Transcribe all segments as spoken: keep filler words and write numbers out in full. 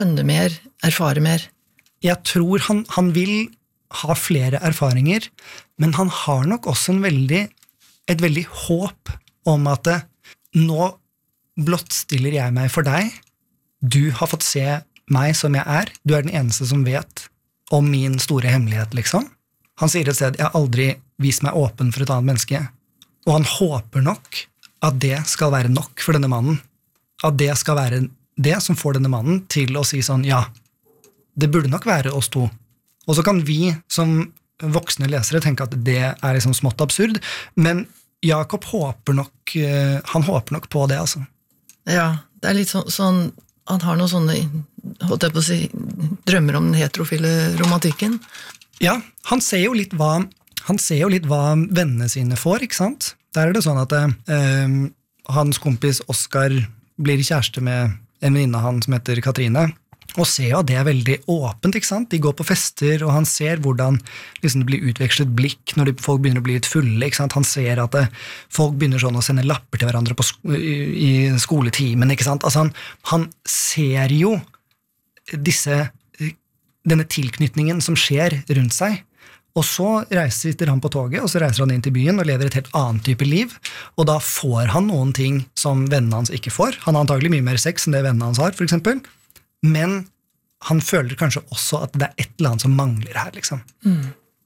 skjønne mer, erfare mer? Jeg tror han, han vil ha flere erfaringer, men han har nok også en veldig, et veldig håp om at det, nå blottstiller jeg meg for deg, du har fått se meg som jeg er, du er den eneste som vet om min store hemmelighet, liksom. Han sier et sted, jeg har aldri vist meg åpen for et annet menneske, og han håper nok at det skal være nok for denne mannen, at det skal være det som får denne mannen til å si sånn, ja, det burde nok være oss to. Og så kan vi som voksne lesere tenke at det er liksom smått absurd, men Jakob håper nok, han håper nok på det, altså. Ja, det er litt sånn, sånn han har noen sånne, holdt jeg på å si, drømmer om den heterofile romantikken. Ja, han ser jo litt hva, han ser jo litt hva vennene sine får, ikke sant? Der er det sånn at eh, hans kompis Oskar blir kjæreste med en venninne av han som heter Katrine, og ser jo at det er veldig åpent, ikke sant? De går på fester, og han ser hvordan liksom, det blir utvekslet blikk når de, folk begynner å bli litt fulle, ikke sant? Han ser at det, folk begynner sånn å sende lapper til hverandre på sko i, i skoletimen, ikke sant? Altså han, han ser jo disse, denne tilknytningen som skjer rundt seg, og så reiser han på toget, og så reiser han inn til byen og lever et helt annet type liv, og da får han noen ting som vennene hans ikke får. Han har antagelig mye mer sex enn det vennene hans har, for eksempel. Men han føler kanskje også at det er et eller annet som mangler her, liksom. Mm.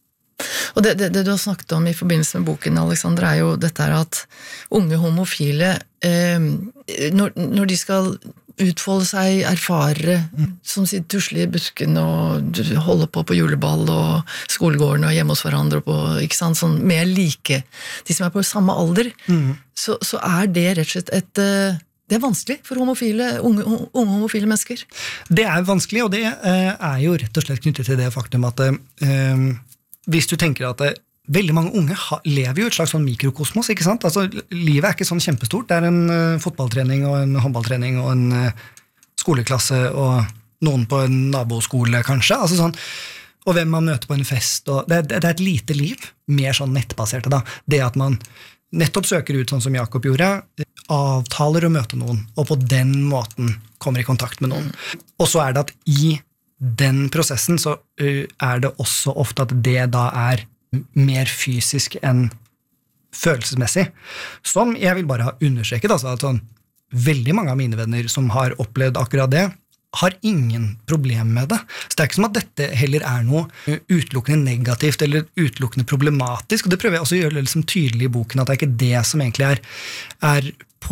Og det, det, det du har snakket om i forbindelse med boken, Alexander, er jo dette her at unge homofile, eh, når, når de skal utfolde seg, erfare, mm. som sier tusle i busken og holde på på juleball og skolegården og hjemme hos hverandre, og på, ikke sant, sånn mer like, de som er på samme alder, mm. så, så er det rett og slett et... Eh, Det er vanskelig for homofile, unge, unge homofile mennesker. Det er vanskelig, og det uh, er jo rett og slett knyttet til det faktum at uh, hvis du tenker at uh, veldig mange unge ha, lever jo i et slags sånn mikrokosmos, ikke sant? Altså, livet er ikke sånn kjempestort. Det er en uh, fotballtrening og en håndballtrening og en uh, skoleklasse og noen på en naboskole, kanskje. Altså sånn, og hvem man møter på en fest. Og det, det er et lite liv, mer sånn nettbaserte da. Det at man nettopp søker ut sånn som Jakob gjorde, avtaler å møte noen, og på den måten kommer i kontakt med noen. Og så er det at i den prosessen så er det også ofte at det da er mer fysisk enn følelsesmessig. Som jeg vil bare ha understreket, altså at sånn, veldig mange av mine venner som har opplevd akkurat det, har ingen problem med det. Så det er ikke som at dette heller er noe utelukkende negativt eller utelukkende problematisk, og det prøver jeg også å gjøre liksom tydelig i boken, at det er ikke det som egentlig er, er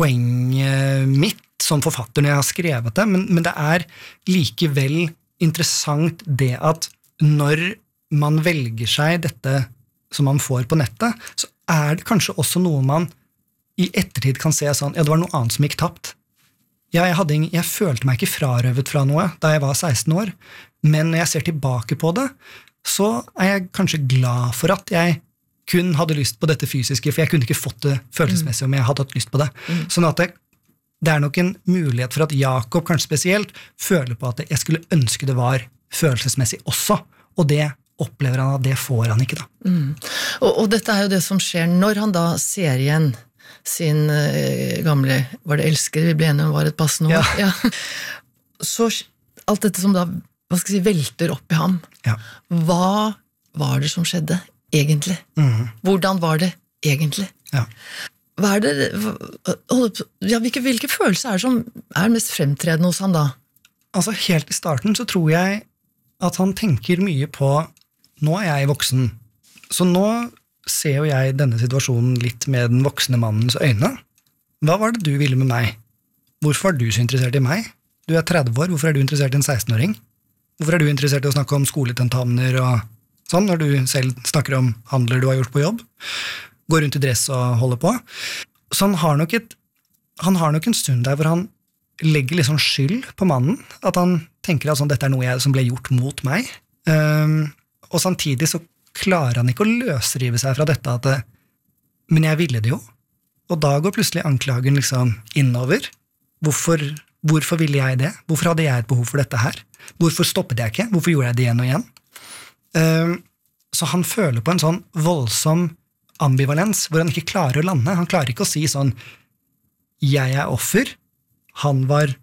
poenget mitt som forfatter når jeg har skrevet det, men, men det er likevel interessant det at når man velger seg dette som man får på nettet, så er det kanskje også noe man i ettertid kan se sånn, ja, det var noe annet som gikk tapt. Ja, jeg, hadde, jeg følte meg ikke frarøvet fra noe da jeg var seksten år, men når jeg ser tilbake på det, så er jeg kanskje glad for at jeg kun hadde lyst på dette fysiske, for jeg kunne ikke fått det følelsesmessig om jeg hadde hatt lyst på det. Mm. Sånn at det, det er nok en mulighet for at Jakob kanskje spesielt føler på at jeg skulle ønske det var følelsesmessig også, og det opplever han at det får han ikke da. Mm. Og, og dette er jo det som skjer når han da ser igjen sin uh, gamle, var det elsker, vi ble enige om var et passende ord. Ja. Ja. Så alt dette som da, hva skal jeg si, velter opp i ham, ja. Hva var det som skjedde egentlig? Mm. Hvordan var det egentlig? Ja. Hva er det, ja, hvilke, hvilke følelser er det som er mest fremtredende hos han da? Altså helt i starten så tror jeg at han tenker mye på, nå er jeg voksen, så nå ser jo jeg denne situasjonen litt med den voksne mannens øyne. Hva var det du ville med meg? Hvorfor er du så interessert i meg? Du er tretti år, hvorfor er du interessert i en seksten-åring? Hvorfor er du interessert i å snakke om skoletentamener og sånn, når du selv snakker om handler du har gjort på jobb? Går rundt i dress og holder på? Så han har nok, et, han har nok en stund der hvor han legger litt sånn skyld på mannen, at han tenker at sånn, dette er noe jeg, som ble gjort mot meg. Um, og samtidig så klarer han ikke å løsrive seg fra dette at det, men jeg ville det jo. Og da går plutselig anklagen liksom innover. Hvorfor, hvorfor ville jeg det? Hvorfor hadde jeg et behov for dette her? Hvorfor stoppet jeg ikke? Hvorfor gjorde jeg det igjen og igjen? Um, så han føler på en sånn voldsom ambivalens, hvor han ikke klarer å lande. Han klarer ikke å si sånn, jeg er offer, han var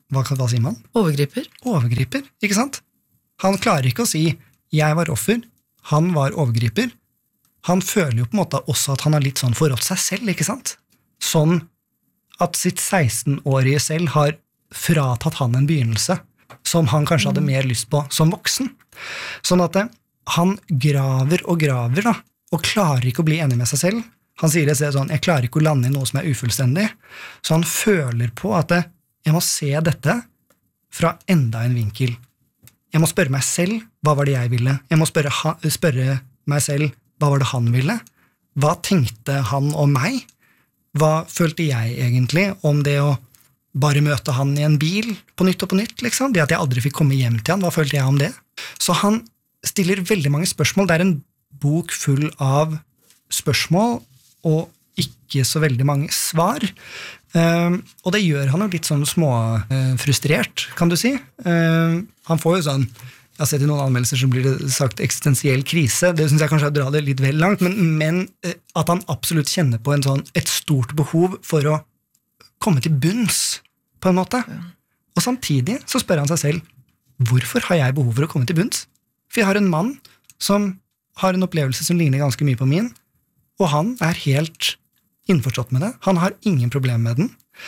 hva, hva sier man? Overgriper. Overgriper, ikke sant? Han klarer ikke å si, jeg var offer, han var overgriper. Han føler jo på en måte også at han har litt sånn forrådt seg selv, ikke sant? Sånn at sitt seksten-årige selv har fratatt han en begynnelse som han kanskje hadde mer lyst på som voksen. Sånn at det, han graver og graver da, og klarer ikke å bli enig med seg selv. Han sier det sånn, jeg klarer ikke å lande i noe som er ufullstendig. Så han føler på at det, jeg må se dette fra enda en vinkel. Jeg må spørre meg selv, hva var det jeg ville? Jeg må spørre, spørre meg selv, hva var det han ville? Hva tenkte han om meg? Hva følte jeg egentlig om det å bare møte han i en bil på nytt og på nytt, liksom? Det at jeg aldri fikk komme hjem til han, hva følte jeg om det? Så han stiller veldig mange spørsmål. Det er en bok full av spørsmål og ikke så veldig mange svar. Uh, og det gjør han jo litt sånn småfrustrert, uh, kan du si. Uh, han får jo sånn, jeg har sett i noen anmeldelser som blir det sagt eksistensiell krise, det synes jeg kanskje er å dra det litt vel langt, men, men uh, at han absolutt kjenner på en sånn, et stort behov for å komme til bunns, på en måte. Ja. Og samtidig så spør han seg selv, hvorfor har jeg behov for å komme til bunns? For jeg har en mann som har en opplevelse som ligner ganske mye på min, og han er helt innforstått med det. Han har ingen problem med den.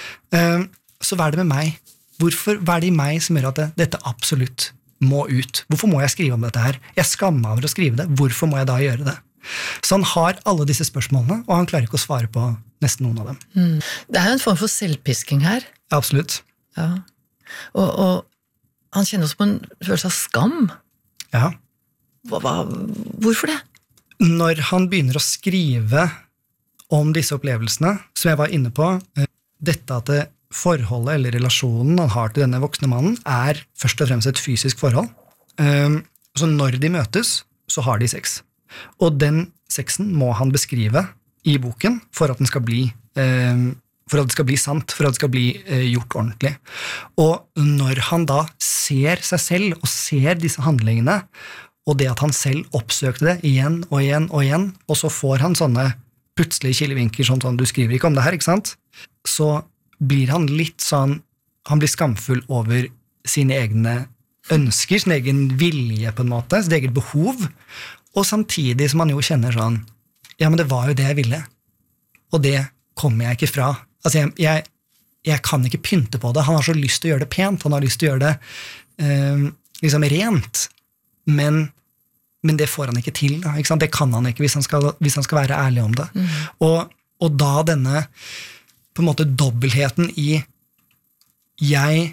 Så hva er det med meg? Hvorfor, hva er det i meg som gjør at det, dette absolutt må ut? Hvorfor må jeg skrive om dette her? Jeg skammer meg over å skrive det. Hvorfor må jeg da gjøre det? Så han har alle disse spørsmålene, og han klarer ikke å svare på nesten noen av dem. Mm. Det er jo en form for selvpisking her. Ja, absolutt. Ja. Og, og han kjenner også på en følelse av skam. Ja. Hva, hva, hvorfor det? Når han begynner å skrive om disse opplevelsene, som jeg var inne på, dette at det forholdet eller relasjonen han har til denne voksne mannen er først og fremst et fysisk forhold. Så når de møtes, så har de sex. Og den sexen må han beskrive i boken for at den skal bli, for at det skal bli sant, for at det skal bli gjort ordentlig. Og når han da ser seg selv og ser disse handlingene, og det at han selv oppsøkte det igjen og igjen og igjen, og så får han sånne plutselige kilevinker, sånn at du skriver ikke om det her, ikke sant? Så blir han litt sånn, han blir skamfull over sine egne ønsker, sin egen vilje på en måte, sitt eget behov, og samtidig som han jo kjenner sånn, ja, men det var jo det jeg ville, og det kommer jeg ikke fra. Altså, jeg, jeg, jeg kan ikke pynte på det. Han har så lyst til å gjøre det pent, han har lyst til å gjøre det eh, liksom rent, men, men det får han ikke til, da, ikke sant? Det kan han ikke hvis han skal, hvis han skal være ærlig om det. Mm. Og, og da denne på en måte dobbeltheten i jeg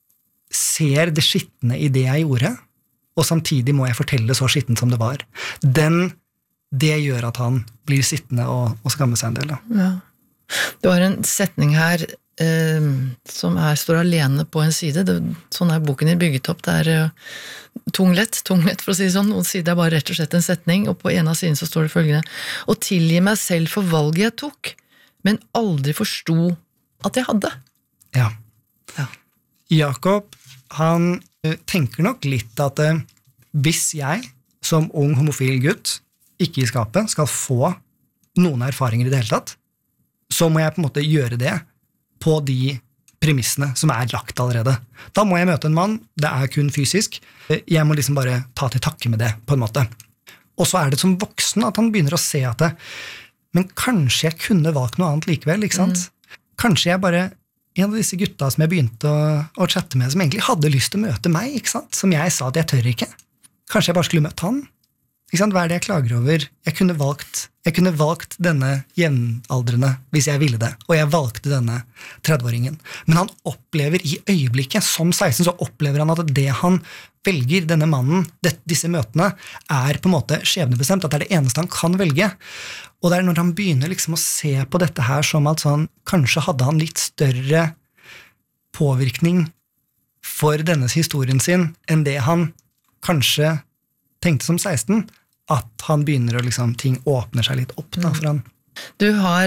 ser det skittende i det jeg gjorde, og samtidig må jeg fortelle så skittent som det var. Den, det gjør at han blir sittende og, og skamme seg en del. Da. Ja. Det var en setning her eh, som er, står alene på en side. Det, sånn er boken din bygget opp. Det er eh, tunglett, tunglett for å si det sånn. Noen sider er bare rett og slett en setning, og på en av siden så står det følgende: «Å tilgi meg selv for valget jeg tok, men aldri forsto at jeg hadde.» Ja. Ja. Jakob, han tenker nok litt at eh, hvis jeg, som ung homofil gutt, ikke i skapet, skal få noen erfaringer i det hele tatt, så må jeg på en måte gjøre det på de premissene som er lagt allerede. Da må jeg møte en mann, det er kun fysisk, jeg må liksom bare ta til takke med det, på en måte. Og så er det som voksen at han begynner å se at det, men kanskje jeg kunne valgt noe annet likevel, ikke sant? Mm. Kanskje jeg bare, en av disse gutta som jeg begynte å, å chatte med, som egentlig hadde lyst til å møte meg, ikke sant? Som jeg sa at jeg tør ikke. Kanskje jeg bare skulle møtt han? Ikke sant? Hva er det jeg klager over? Jeg kunne valgt, jeg kunne valgt denne jevnaldrende hvis jeg ville det, og jeg valgte denne tredveåringen. Men han opplever i øyeblikket, som seksten, så opplever han at det han velger, denne mannen, det, disse møtene, er på en måte skjebnebestemt, at det er det eneste han kan velge. Og det er når han begynner liksom å se på dette her som at sånn, kanskje hadde han litt større påvirkning for dennes historien sin enn det han kanskje tenkte som seksten, at han begynner å liksom, ting åpner seg litt opp da, for han. Du har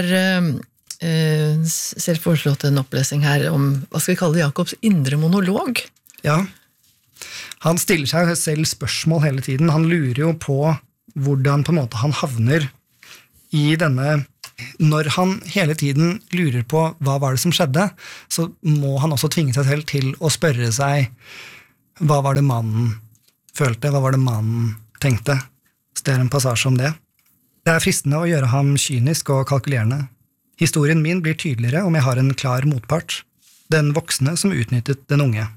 eh, selv foreslått en opplesning her om, hva skal vi kalle det, Jakobs indre monolog? Ja, han stiller seg selv spørsmål hele tiden. Han lurer jo på hvordan på en måte han havner i denne Når han hele tiden lurer på hva var det som skjedde, så må han også tvinge seg selv til å spørre seg hva var det mannen følte, hva var det mannen tenkte. Så det er en passasje om det. Det er fristende å gjøre ham kynisk og kalkulerende. Historien min blir tydeligere om jeg har en klar motpart, den voksne som utnyttet den unge.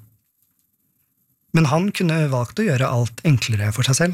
Men han kunne valgt å gjøre alt enklere for seg selv.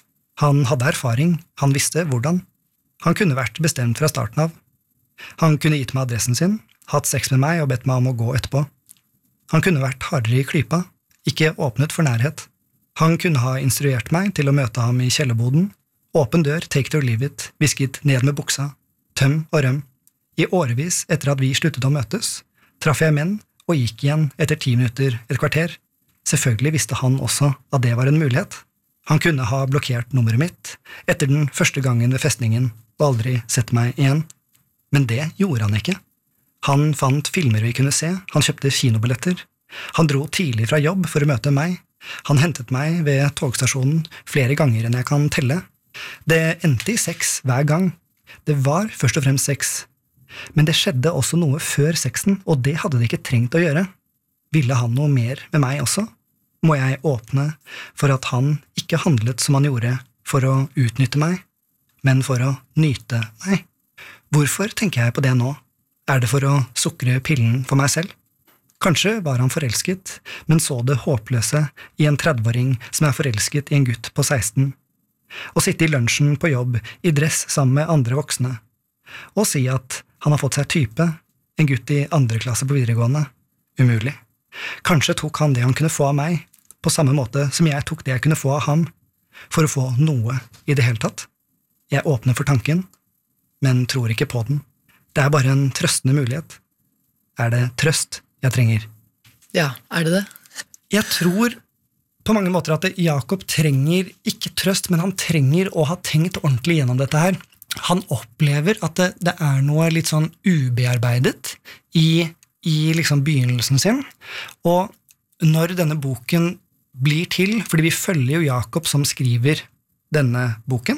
Han hadde erfaring, han visste hvordan. Han kunne vært bestemt fra starten av. Han kunne gitt meg adressen sin, hatt sex med meg og bedt meg om å gå etterpå. Han kunne vært hardere i klypa, ikke åpnet for nærhet. Han kunne ha instruert meg til å møte ham i kjellerboden. Åpen dør, take it or leave it, hvisket ned med buksa, tøm og røm. I årevis etter at vi sluttet å møtes, traff jeg menn og gikk igjen etter ti minutter, et kvarter. Selvfølgelig visste han også at det var en mulighet. Han kunne ha blokkert nummeret mitt etter den første gangen ved festningen og aldri sett meg igjen. Men det gjorde han ikke. Han fant filmer vi kunne se, han kjøpte kinobilletter. Han dro tidlig fra jobb for å møte meg. Han hentet meg ved togstasjonen flere ganger enn jeg kan telle. Det endte i sex hver gang. Det var først og fremst sex. Men det skjedde også noe før sexen, og det hadde det ikke trengt å gjøre. Ville han noe mer med meg også? Må jeg åpne for at han ikke handlet som han gjorde for å utnytte meg, men for å nyte meg? Hvorfor tenker jeg på det nå? Er det for å sukre pillen for meg selv? Kanskje var han forelsket, men så det håpløse i en tredveåring som er forelsket i en gutt på seksten. Å sitte i lunsjen på jobb i dress sammen med andre voksne, og si at han har fått seg type, en gutt i andre klasse på videregående. Umulig. Kanskje tok han det han kunne få av meg, på samme måte som jeg tok det jeg kunne få av ham, for å få noe i det hele tatt. Jeg åpner for tanken, men tror ikke på den. Det er bare en trøstende mulighet. Er det trøst jeg trenger? Ja, er det det? Jeg tror på mange måter at Jakob trenger ikke trøst, men han trenger å ha tenkt ordentlig gjennom dette her. Han opplever at det, det er noe litt sånn ubearbeidet i, i liksom begynnelsen sin, og når denne boken blir til, fordi vi følger jo Jakob som skriver denne boken,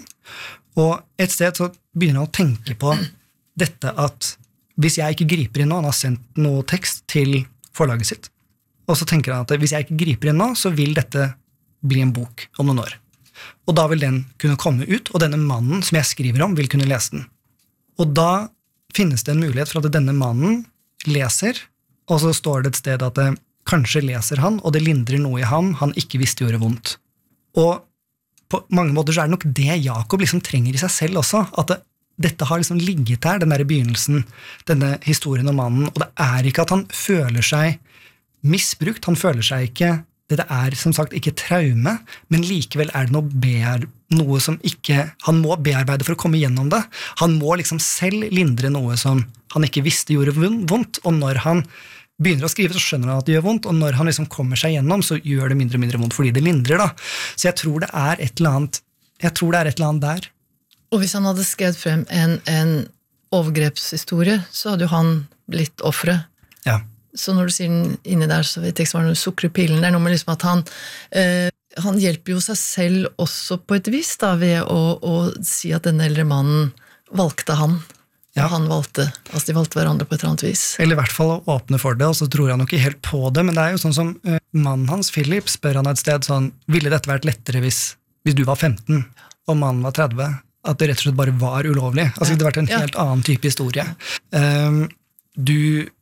og et sted så begynner han å tenke på dette at hvis jeg ikke griper inn nå, han har sendt noe tekst til forlaget sitt, og så tenker han at hvis jeg ikke griper inn nå, så vil dette bli en bok om noen år. Og da vil den kunne komme ut, og denne mannen som jeg skriver om vil kunne lese den. Og da finnes det en mulighet for at denne mannen leser, og så står det et sted at det, kanskje leser han, og det lindrer noe i ham han ikke visste gjorde vondt. Og på mange måter så er det nok det Jakob liksom trenger i seg selv også, at det, dette har liksom ligget der, den der begynnelsen, denne historien om mannen, og det er ikke at han føler seg misbrukt, han føler seg ikke, det er som sagt ikke traume, men likevel er det noe, bear, noe som ikke, han må bearbeide for å komme gjennom det. Han må liksom selv lindre noe som han ikke visste gjorde vondt, og når han begynner å skrive så skjønner han at det gjør vondt, og når han liksom kommer seg gjennom så gjør det mindre og mindre vondt fordi det lindrer da. Så jeg tror det er et eller annet, jeg tror det er et eller annet der. Og hvis han hadde skrevet frem en, en overgrepshistorie, så hadde jo han blitt offeret. Ja. Så når du sier den inni der, så vet jeg ikke så var det noe sukkerpillen, det er noe med liksom at han, eh, han hjelper jo seg selv også på et vis da, ved å, å si at denne eldre mannen valgte han, ja. Og han valgte, altså de valgte hverandre på et eller annet vis. Eller i hvert fall å åpne for det, og så tror han jo ikke helt på det, men det er jo sånn som uh, mannen hans, Philip, spør han et sted sånn, ville dette vært lettere hvis, hvis du var femten, og mannen var tretti, at det rett og slett bare var ulovlig? Altså ja. Det hadde vært en helt ja. Annen type historie. Um, du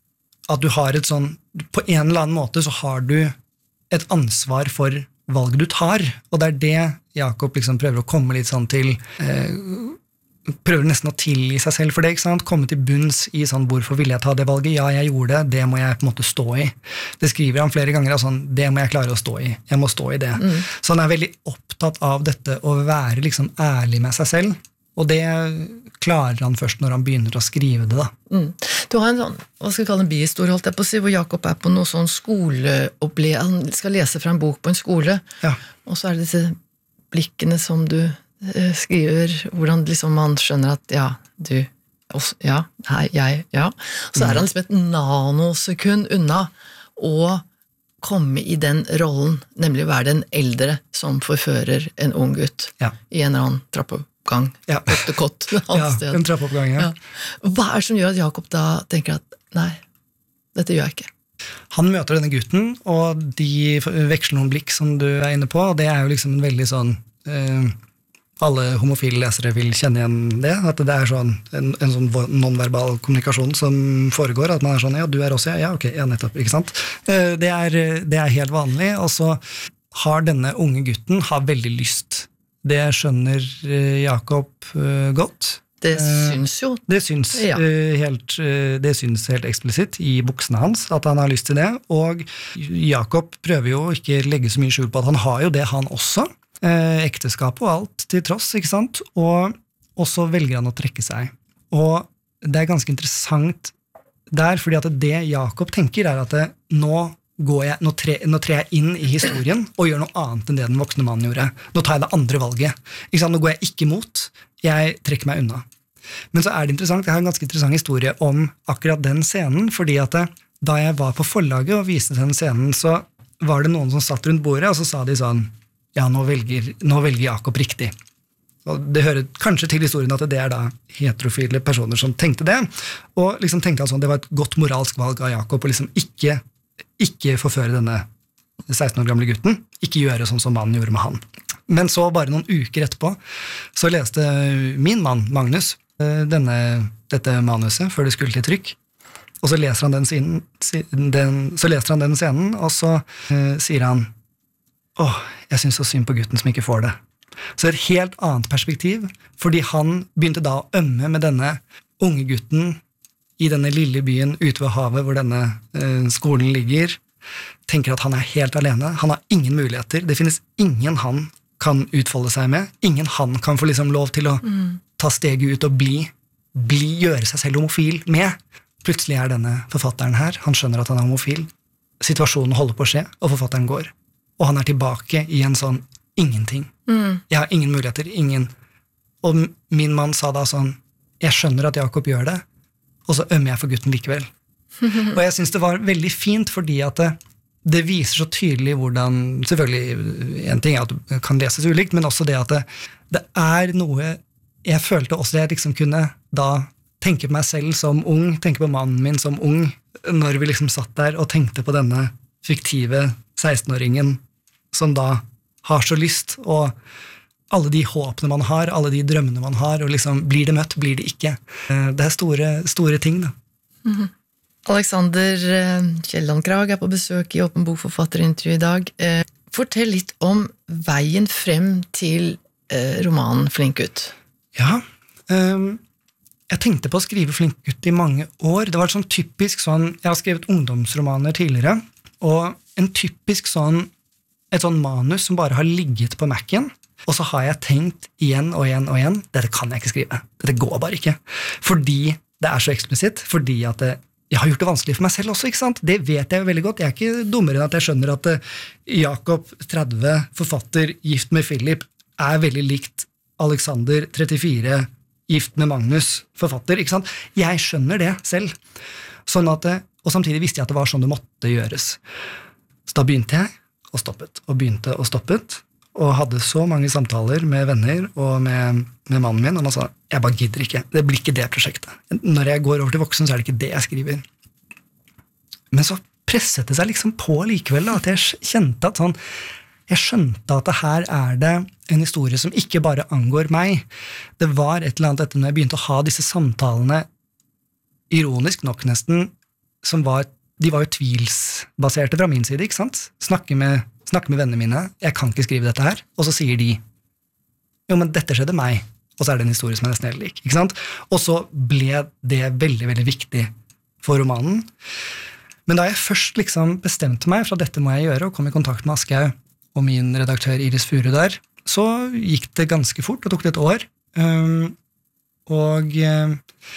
at du har et sånn, på en eller annen måte så har du et ansvar for valget du tar, og det er det Jakob liksom prøver å komme litt sånn til, eh, prøver nesten å tilgi seg selv for det, ikke sant? Komme til bunns i sånn, hvorfor ville jeg ta det valget? Ja, jeg gjorde det, det må jeg på en måte stå i. Det skriver han flere ganger, sånn, det må jeg klare å stå i, jeg må stå i det. Mm. Så han er veldig opptatt av dette, å være liksom ærlig med seg selv, og det klarer han først når han begynner å skrive det da. Mm. Du har en sånn, hva skal vi kalle en bihistorie, holdt jeg på å si, hvor Jakob er på noe sånn skoleopplevelse, han skal lese fra en bok på en skole, ja. Og så er det disse blikkene som du eh, skriver, hvordan liksom man skjønner at ja, du, også, ja, hei, jeg, ja. Så er han liksom et nanosekund unna å komme i den rollen, nemlig å være den eldre som forfører en ung gutt ja. I en eller annen trappe, trappeoppgang, Ja. kott til kott, Ja, en trappeoppgang, ja. ja. Hva er det som gjør at Jakob da tenker at, nei, dette gjør jeg ikke? Han møter denne gutten, og de veksler noen blikk som du er inne på, og det er jo liksom en veldig sånn, eh, alle homofile lesere vil kjenne igjen det, at det er sånn, en, en sånn nonverbal kommunikasjon som foregår, at man er sånn, ja, du er også, ja, ok, ja, nettopp, ikke sant? Eh, det, er, det er helt vanlig, og så har denne unge gutten har veldig lyst. Det skjønner Jakob uh, godt. Det syns jo. Det syns, ja. uh, helt, uh, det syns helt eksplisitt i buksene hans, at han har lyst til det, og Jakob prøver jo ikke legge så mye skjul på at han har jo det han også, uh, ekteskap og alt til tross, ikke sant? Og, og så velger han å trekke seg. Og det er ganske interessant der, fordi at det Jakob tenker er at det, nå Går jeg, nå, tre, nå trer jeg inn i historien og gjør noe annet enn det den voksne mannen gjorde. Nå tar jeg det andre valget. Ikke sant? Nå går jeg ikke mot, jeg trekker meg unna. Men så er det interessant, jeg har en ganske interessant historie om akkurat den scenen, fordi at det, da jeg var på forlaget og viste den scenen, så var det noen som satt rundt bordet, og så sa de sånn, ja, nå velger, nå velger Jakob riktig. Og det hører kanskje til historien at det er da heterofile personer som tenkte det, og liksom tenkte at sånn, det var et godt moralsk valg av Jakob, og liksom ikke ikke forføre denne seksten år gamle gutten, ikke gjøre sånn som mannen gjorde med han. Men så bare noen uker etterpå, så leste min mann, Magnus, denne, dette manuset før det skulle til trykk, og så leser han den, scenen, den, så leser han den scenen, og så uh, sier han, åh, jeg synes så synd på gutten som ikke får det. Så et helt annet perspektiv, fordi han begynte da å ømme med denne unge gutten i denne lille byen ute ved havet hvor denne eh, skolen ligger, tenker at han er helt alene, han har ingen muligheter, det finnes ingen han kan utfolde seg med, ingen han kan få liksom lov til å mm. ta steget ut og bli, bli, gjøre seg selv homofil med. Plutselig er denne forfatteren her, han skjønner at han er homofil, situasjonen holder på å skje, og forfatteren går. Og han er tilbake i en sånn ingenting. Mm. Jeg har ingen muligheter, ingen. Og min mann sa da sånn, jeg skjønner at Jakob gjør det, og så ømmer jeg for gutten likevel. Og jeg synes det var veldig fint, fordi at det, det viser så tydelig hvordan, selvfølgelig en ting er at det kan leses ulikt, men også det at det, det er noe, jeg følte også jeg liksom kunne da tenke på meg selv som ung, tenke på mannen min som ung, når vi liksom satt der og tenkte på denne fiktive seksten-åringen, som da har så lyst, og alle de håpene man har, alle de drømmene man har, og liksom, blir det møtt, blir det ikke. Det er store, store ting, da. Mm-hmm. Alexander Kielland-Krag er på besøk i Åpen Bok-forfatterintervju i dag. Fortell litt om veien frem til romanen Flink gutt. Ja, jeg tenkte på å skrive Flink gutt i mange år. Det var sånn typisk sånn, jeg har skrevet ungdomsromaner tidligere, og en typisk sånn, et sånn manus som bare har ligget på Mac-en, og så har jeg tenkt igjen og igjen og igjen, dette kan jeg ikke skrive, dette går bare ikke, fordi det er så eksplisitt, fordi at det, jeg har gjort det vanskelig for meg selv også, ikke sant? Det vet jeg jo veldig godt, jeg er ikke dummere enn at jeg skjønner at Jakob, tretti, forfatter, gift med Philip, er veldig likt Alexander, trettifire, gift med Magnus, forfatter, ikke sant? Jeg skjønner det selv, sånn at, og samtidig visste jeg at det var sånn det måtte gjøres. Så da begynte jeg, og stoppet, og begynte og stoppet, og hadde så mange samtaler med venner og med, med mannen min, og man sa, jeg bare gidder ikke, det blir ikke det prosjektet. Når jeg går over til voksen, så er det ikke det jeg skriver. Men så presset det seg liksom på likevel, da, at jeg kjente at sånn, jeg skjønte at det her er det en historie som ikke bare angår meg. Det var et eller annet etter når jeg begynte å ha disse samtalene, ironisk nok nesten, som var, de var jo tvilsbaserte fra min side, ikke sant? Snakke med snakke med vennene mine, jeg kan ikke skrive dette her, og så sier de, jo, men dette skjedde meg, og så er det en historie som er nesten helt lik, ikke sant? Og så ble det veldig, veldig viktig for romanen. Men da jeg først liksom bestemte meg for at dette må jeg gjøre, og kom i kontakt med Aschehoug og min redaktør Iris Furu der, så gikk det ganske fort, og tok det et år. Um, og um,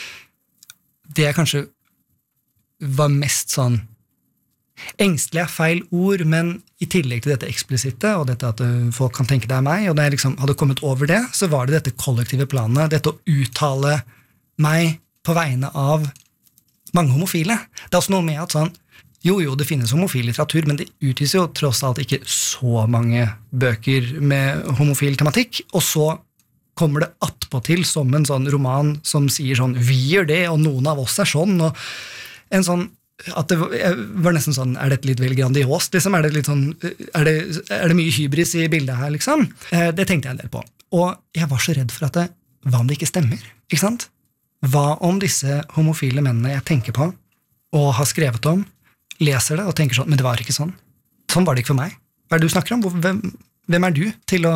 det jeg kanskje var mest sånn engstelig er feil ord, men i tillegg til dette eksplisitte, og dette at folk kan tenke det er meg, og da jeg liksom hadde kommet over det, så var det dette kollektive planet, dette å uttale meg på vegne av mange homofile. Det er også noe med at sånn, jo, jo, det finnes homofil litteratur, men det utviser jo tross alt ikke så mange bøker med homofil tematikk, og så kommer det attpåtil som en sånn roman som sier sånn, vi gjør det, og noen av oss er sånn, og en sånn, at det var nesten sånn, er dette litt vel grandiost, liksom? Er det litt sånn, er det, er det mye hybris i bildet her, liksom? Det tenkte jeg en del på. Og jeg var så redd for at det, hva om det ikke stemmer, ikke sant? Hva om disse homofile mennene jeg tenker på, og har skrevet om, leser det og tenker sånn, men det var ikke sånn. Sånn var det ikke for meg. Hva er det du snakker om? Hvem, hvem er du til å,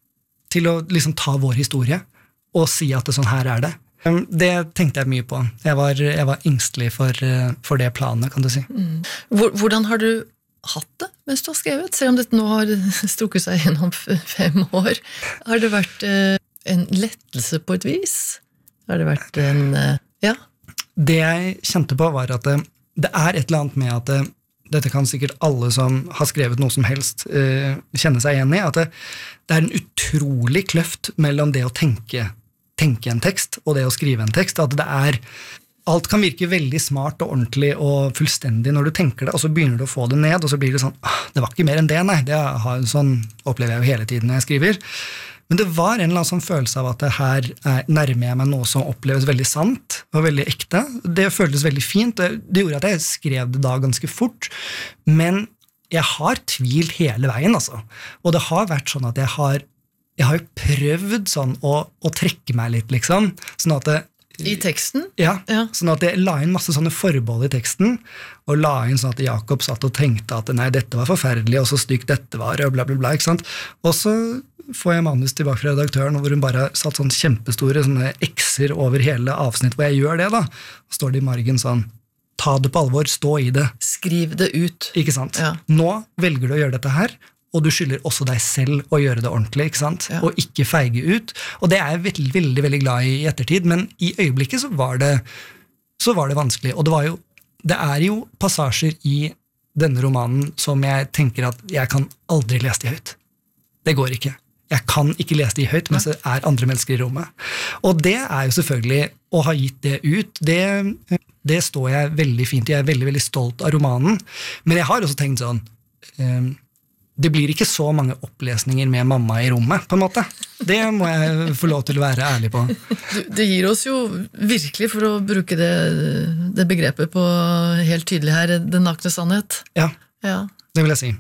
til å liksom ta vår historie og si at det sånn her er det? Det tenkte jeg mye på. Jeg var, jeg var engstelig for, for det planet, kan du si. Mm. Hvordan har du hatt det mens du har skrevet? Selv om dette nå har strukket seg gjennom fem år. Har det vært en lettelse på et vis? Har det vært en... Ja? Det jeg kjente på var at det, det er et eller annet med at det, dette kan sikkert alle som har skrevet noe som helst uh, kjenne seg igjen i, at det, det er en utrolig kløft mellom det å tenke, tenke en tekst og det å skrive en tekst, at det er, alt kan virke veldig smart og ordentlig og fullstendig når du tenker det, og så begynner du å få det ned, og så blir det sånn, ah, det var ikke mer enn det, nei, det har, sånn opplever jeg jo hele tiden når jeg skriver. Men det var en eller annen sånn følelse av at det her er, nærmer jeg meg noe som oppleves veldig sant og veldig ekte. Det føltes veldig fint, det, det gjorde at jeg skrev det da ganske fort, men jeg har tvilt hele veien, altså. Og det har vært sånn at jeg har, jeg har jo prøvd sånn å, å trekke meg litt, liksom, sånn at det, I teksten? Ja, ja, sånn at jeg la inn masse sånne forbehold i teksten, og la inn sånn at Jakob satt og tenkte at nei, dette var forferdelig, og så stygt dette var, og bla bla bla, ikke sant? Og så får jeg manus tilbake fra redaktøren, hvor hun bare har satt sånn kjempestore sånne X-er over hele avsnitt, hvor jeg gjør det da, og står det i margen sånn, ta det på alvor, stå i det. Skriv det ut. Ikke sant? Ja. Nå velger du å gjøre dette her, og du skylder også deg selv å gjøre det ordentlig, ikke sant? Ja. Og ikke feige ut. Og det er jeg veldig, veldig, veldig glad i i ettertid, men i øyeblikket så var det, så var det vanskelig. Og det var jo, det er jo passasjer i denne romanen som jeg tenker at jeg kan aldri lese de høyt. Det går ikke. Jeg kan ikke lese de høyt, mens det er andre mennesker i rommet. Og det er jo selvfølgelig, å ha gitt det ut, det, det står jeg veldig fint i. Jeg er veldig, veldig stolt av romanen. Men jeg har også tenkt sånn, um, det blir ikke så mange opplesninger med mamma i rommet, på en måte. Det må jeg få lov til å være ærlig på. Det gir oss jo virkelig, for å bruke det, det begrepet på helt tydelig her, den nakne sannhet. Ja, ja, det vil jeg si.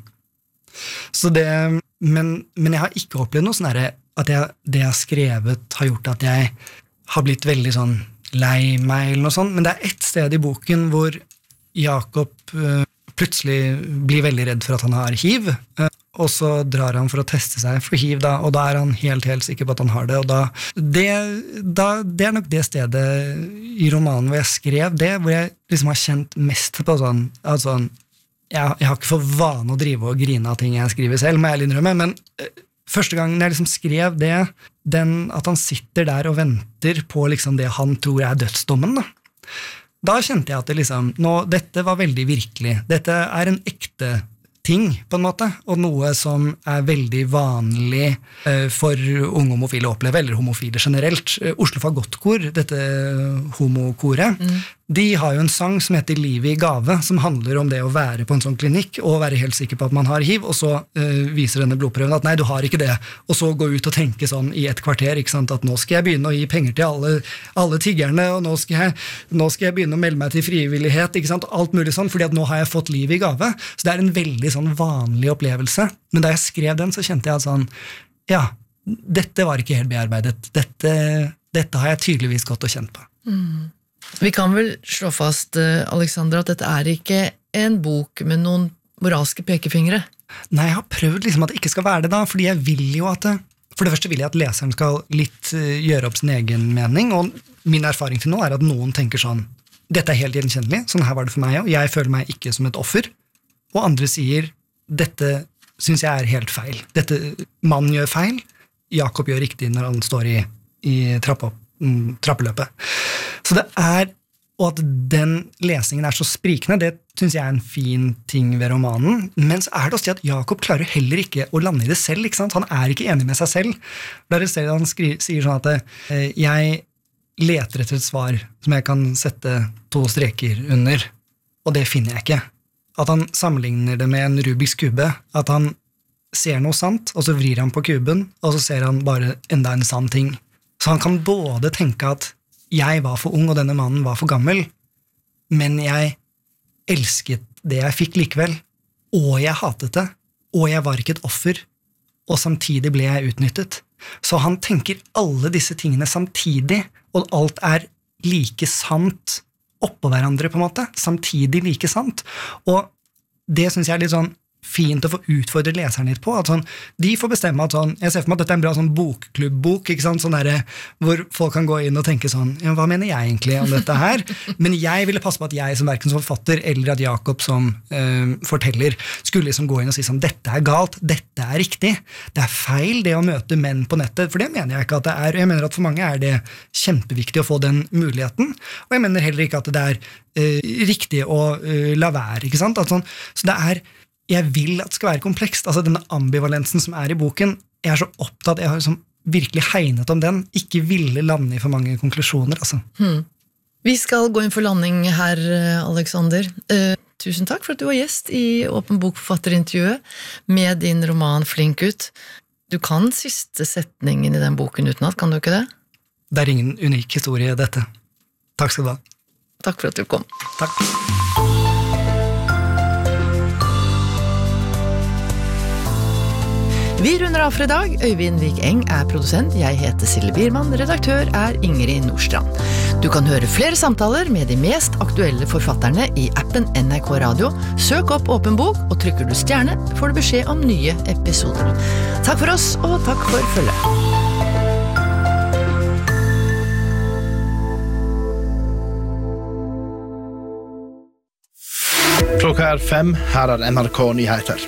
Så det, men, men jeg har ikke opplevd noe sånn at jeg, det jeg har skrevet har gjort at jeg har blitt veldig sånn lei meg eller noe sånt, men det er ett sted i boken hvor Jakob uh, plutselig blir veldig redd for at han har hiv, uh, og så drar han for å teste seg for hiv da, og da er han helt, helt sikker på at han har det, og da det, da, det er nok det stedet i romanen hvor jeg skrev det, hvor jeg liksom har kjent mest på sånn, altså Jeg, jeg har ikke for vane å drive og grine av ting jeg skriver selv, må jeg innrømme, men uh, første gangen jeg liksom skrev det, den, at han sitter der og venter på liksom det han tror er dødsdommen, da, da kjente jeg at det liksom, nå, dette var veldig virkelig, dette er en ekte ting, på en måte, og noe som er veldig vanlig uh, for unge homofile å oppleve, eller homofile generelt. Uh, Oslo Fagottkor, dette homokoret, mm. de har jo en sang som heter Livet i gave, som handler om det å være på en sånn klinikk, og være helt sikker på at man har hiv, og så uh, viser denne blodprøven at nei, du har ikke det, og så gå ut og tenke sånn i et kvarter, ikke sant, at nå skal jeg begynne å gi penger til alle, alle tiggerne, og nå skal, jeg, nå skal jeg begynne å melde meg til frivillighet, ikke sant, alt mulig sånn, fordi at nå har jeg fått liv i gave, så det er en veldig sånn vanlig opplevelse, men da jeg skrev den, så kjente jeg at sånn, ja, dette var ikke helt bearbeidet, dette, dette har jeg tydeligvis gått og kjent på. Mm. Vi kan vel slå fast, Alexandra, at dette er ikke en bok med noen moralske pekefingre? Nei, jeg har prøvd liksom at det ikke skal være det da, fordi jeg vil jo at det, for det første vil jeg at leseren skal litt uh, gjøre opp sin egen mening, og min erfaring til nå er at noen tenker sånn, dette er helt gjenkjennelig, sånn her var det for meg, og jeg føler meg ikke som et offer, og andre sier, dette synes jeg er helt feil. Dette, mannen gjør feil, Jakob gjør riktig når han står i, i trappe, mm, trappeløpet. Så det er, og at den lesningen er så sprikende, det synes jeg er en fin ting ved romanen, men så er det også at Jakob klarer heller ikke å lande i det selv, ikke sant? Han er ikke enig med seg selv. Der er det han skri, sier sånn at eh, jeg leter etter et svar som jeg kan sette to streker under, og det finner jeg ikke. At han sammenligner det med en Rubiks kube, at han ser noe sant, og så vrir han på kuben, og så ser han bare enda en sann ting. Så han kan både tenke at jeg var for ung, og denne mannen var for gammel, men jeg elsket det jeg fikk likevel, og jeg hatet det, og jeg var ikke et offer, og samtidig ble jeg utnyttet. Så han tenker alle disse tingene samtidig, og alt er like sant oppå hverandre på en måte, samtidig like sant. Og det synes jeg er litt sånn fint å få utfordre leseren litt på, at sånn, de får bestemme at sånn, jeg ser for meg at dette er en bra sånn bokklubb-bok, ikke sant, sånn der, hvor folk kan gå inn og tenke sånn, ja, hva mener jeg egentlig om dette her? Men jeg ville passe på at jeg som hverken som forfatter, eller at Jakob som øh, forteller, skulle liksom gå inn og si sånn, dette er galt, dette er riktig, det er feil det å møte menn på nettet, for det mener jeg ikke at det er, og jeg mener at for mange er det kjempeviktig å få den muligheten, og jeg mener heller ikke at det er øh, riktig å øh, la være, ikke sant? At sånn, så det er jeg vil at det skal være komplekst, altså denne ambivalensen som er i boken, jeg er så opptatt, jeg har liksom virkelig hegnet om den, ikke ville lande i for mange konklusjoner, altså. Hmm. Vi skal gå inn for landing her, Alexander. Uh, tusen takk for at du var gjest i Åpen Bokforfatterintervjuet med din roman Flink gutt. Du kan siste setningen i den boken utenat, kan du ikke det? Det er ingen unik historie i dette. Takk skal du ha. Takk for at du kom. Takk. Vi runder av for i dag. Øyvind Vik Eng er produsent, jeg heter Sille Biermann, redaktør er Ingrid Nordstrand. Du kan høre flere samtaler med de mest aktuelle forfatterne i appen N R K Radio. Søk opp Åpen bok, og trykker du stjerne, får du beskjed om nye episoder. Takk for oss, og takk for følget. Klokka er fem, her er N R K Nyheter.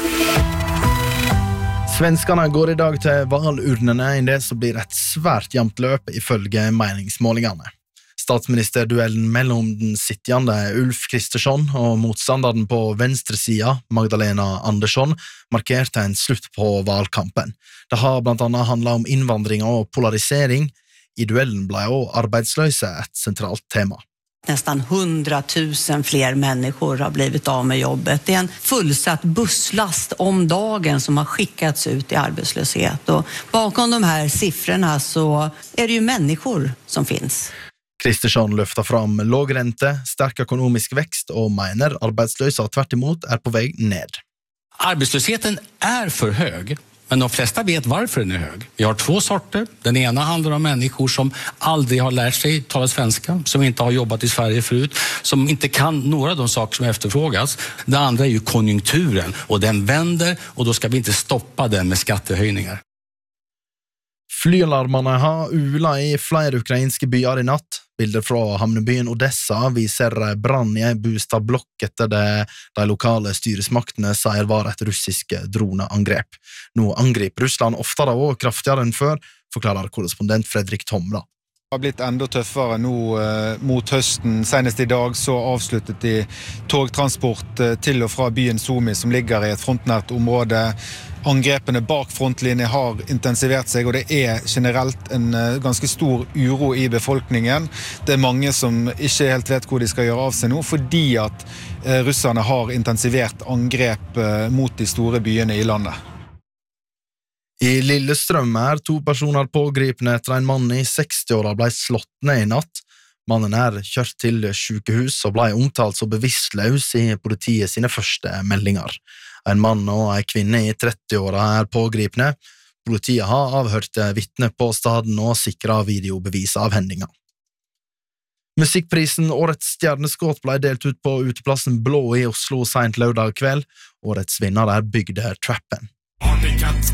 Svenskerne går i dag til valurnene i det som blir et svært jevnt løp ifølge meningsmålingene. Statsministerduellen mellom den sittende Ulf Kristersson og motstanderen på venstresida, Magdalena Andersson, markerte en slutt på valkampen. Det har blant annet handlet om innvandring og polarisering. I duellen ble også arbeidsløse et sentralt tema. Nästan hundratusen fler människor har blivit av med jobbet. Det är en fullsatt busslast om dagen som har skickats ut i arbetslöshet. Och bakom de här siffrorna så är det ju människor som finns. Kristersson løfter fram låg rente, sterk ekonomisk växt och mener arbetslösa tvert emot är på väg ned. Arbetslösheten är för hög. Men de flesta vet varför den är hög. Vi har två sorter. Den ena handlar om människor som aldrig har lärt sig tala svenska, som inte har jobbat i Sverige förut, som inte kan några av de saker som efterfrågas. Det andra är ju konjunkturen, och den vänder, och då ska vi inte stoppa den med skattehöjningar. Flyalarmene har ula i flere ukrainske byer i natt. Bilder fra hamnebyen Odessa viser brann i en bostadblokk etter det de lokale styresmaktene sier var et russisk droneangrep. Nå angriper Russland oftere og kraftigere enn før, forklarer korrespondent Fredrik Tomla. Det har blitt enda tøffere nå eh, mot høsten. Senest i dag så avsluttet de togtransport eh, til og fra byen Sumy, som ligger i et frontnært område. Angrepene bak frontlinjen har intensivert seg, og det er generelt en eh, ganske stor uro i befolkningen. Det er mange som ikke helt vet hvor de skal gjøre av seg nå, fordi at eh, russerne har intensivert angrep eh, mot de store byene i landet. I Lillestrøm er to personer pågripne etter en mann i seksti-åra ble slått ned i natt. Mannen er kjørt til sykehus og ble omtalt som bevisstløs i politiet sine første meldinger. En mann og en kvinne i tretti-åra er pågripne. Politiet har avhørt vitne på staden og sikret videobevis av hendinga. Musikkprisen Årets stjerneskudd ble delt ut på uteplassen Blå i Oslo sent lørdag kveld. Årets vinner er Bygde Trappen.